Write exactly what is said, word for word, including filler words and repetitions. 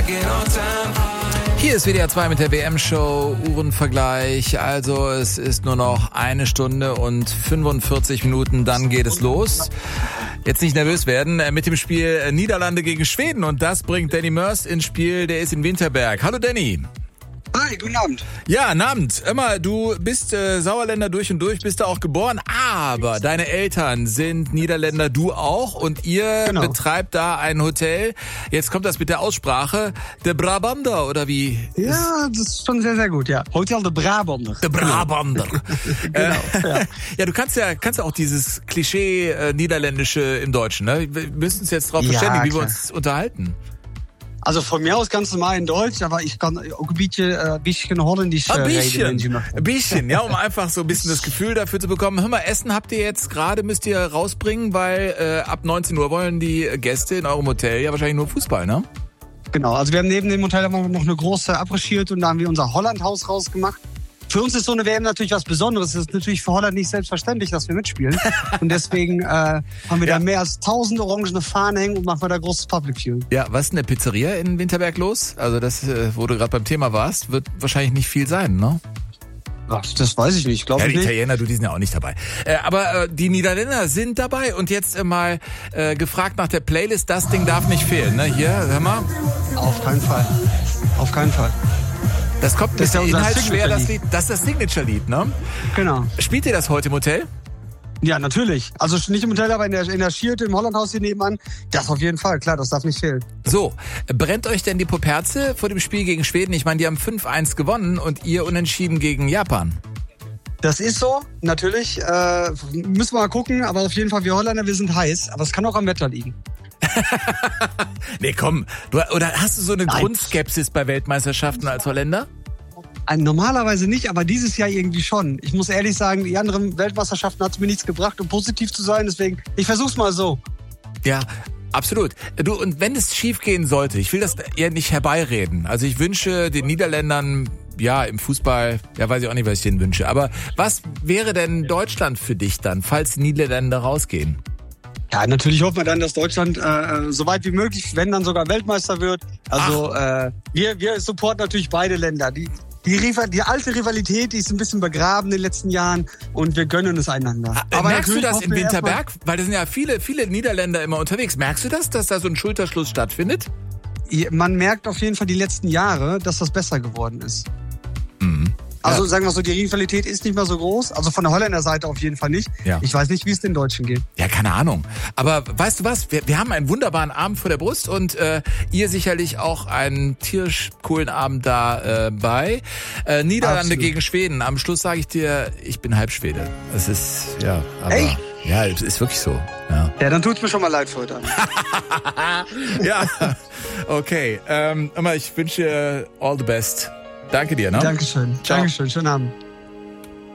Hier ist W D R zwei mit der W M-Show, Uhrenvergleich. Also es ist nur noch eine Stunde und fünfundvierzig Minuten, dann geht es los. Jetzt nicht nervös werden mit dem Spiel Niederlande gegen Schweden. Und das bringt Danny Mörs ins Spiel, der ist in Winterberg. Hallo Danny. Hi, guten Abend. Ja, guten Abend. Immer, du bist äh, Sauerländer durch und durch, bist da auch geboren, aber deine Eltern sind Niederländer, du auch, und ihr Genau. betreibt da ein Hotel. Jetzt kommt das mit der Aussprache. De Brabander, oder wie? Ja, das ist schon sehr, sehr gut, ja. Hotel de Brabander. De Brabander. Genau, ja. Ja, du kannst ja kannst ja auch dieses Klischee äh, Niederländische im Deutschen, ne? Wir müssen uns jetzt darauf Ja, verständigen, wie wir klar. uns unterhalten. Also von mir aus ganz normal in Deutsch, aber ich kann auch ein bisschen, äh, ein bisschen Holländisch äh, Ein reden, bisschen, wenn Sie möchten. ein bisschen, ja, um einfach so ein bisschen das Gefühl dafür zu bekommen. Hör mal, Essen habt ihr jetzt gerade, müsst ihr rausbringen, weil äh, ab neunzehn Uhr wollen die Gäste in eurem Hotel ja wahrscheinlich nur Fußball, ne? Genau, also wir haben neben dem Hotel haben wir noch eine große Après-Ski und da haben wir unser Holland-Haus rausgemacht. Für uns ist so eine W M natürlich was Besonderes. Es ist natürlich für Holland nicht selbstverständlich, dass wir mitspielen. Und deswegen äh, haben wir Ja. da mehr als tausend orangene Fahnen hängen und machen wir da großes Public Viewing. Ja, was ist in der Pizzeria in Winterberg los? Also das, äh, wo du gerade beim Thema warst, wird wahrscheinlich nicht viel sein, ne? Ach, das weiß ich nicht, glaube Ja, ich die nicht. Italiener, du, die sind ja auch nicht dabei. Äh, aber äh, die Niederländer sind dabei und jetzt äh, mal äh, gefragt nach der Playlist. Das Ding darf nicht fehlen, ne? Hier, hör mal. Auf keinen Fall. Auf keinen Fall. Das kommt ein Das ist ja bisschen unser inhaltsschwer, das Signature-Lied. Lied. Das ist das Signature-Lied, ne? Genau. Spielt ihr das heute im Hotel? Ja, natürlich. Also nicht im Hotel, aber in der, in der Schirte, im Hollandhaus hier nebenan. Das auf jeden Fall, klar, das darf nicht fehlen. So, brennt euch denn die Poperze vor dem Spiel gegen Schweden? Ich meine, die haben fünf eins gewonnen und ihr unentschieden gegen Japan. Das ist so, natürlich. Äh, müssen wir mal gucken, aber auf jeden Fall, wir Holländer, wir sind heiß. Aber es kann auch am Wetter liegen. Nee, komm. Du, oder hast du so eine Nein. Grundskepsis bei Weltmeisterschaften als Holländer? Äh, normalerweise nicht, aber dieses Jahr irgendwie schon. Ich muss ehrlich sagen, die anderen Weltmeisterschaften hat es mir nichts gebracht, um positiv zu sein. Deswegen, ich versuch's mal so. Ja, absolut. Du, und wenn es schief gehen sollte, ich will das eher nicht herbeireden. Also ich wünsche den Niederländern, ja, im Fußball, ja, weiß ich auch nicht, was ich denen wünsche. Aber was wäre denn Deutschland für dich dann, falls die Niederländer rausgehen? Ja, natürlich hoffen wir dann, dass Deutschland äh, so weit wie möglich, wenn dann sogar Weltmeister wird. Also äh, wir, wir supporten natürlich beide Länder. Die, die, Rival, die alte Rivalität, die ist ein bisschen begraben in den letzten Jahren und wir gönnen es einander. Aber merkst du natürlich das hoffen in wir Winterberg? Weil da sind ja viele, viele Niederländer immer unterwegs. Merkst du das, dass da so ein Schulterschluss stattfindet? erstmal- Man merkt auf jeden Fall die letzten Jahre, dass das besser geworden ist. Mhm. Also Ja. sagen wir so, die Rivalität ist nicht mehr so groß. Also von der Holländer Seite auf jeden Fall nicht. Ja. Ich weiß nicht, wie es den Deutschen geht. Ja, keine Ahnung. Aber weißt du was? Wir, wir haben einen wunderbaren Abend vor der Brust und äh, ihr sicherlich auch einen tierisch coolen Abend da äh, bei. Äh, Niederlande Absolut. gegen Schweden. Am Schluss sage ich dir, ich bin Halbschwede. Es ist, ja, aber... Echt? Ja, es ist wirklich so. Ja, Ja, dann tut's mir schon mal leid für heute Abend. ja. Okay. Ähm, immer, ich wünsche dir all the best. Danke dir, ne? Dankeschön. Ciao. Dankeschön. Schönen Abend.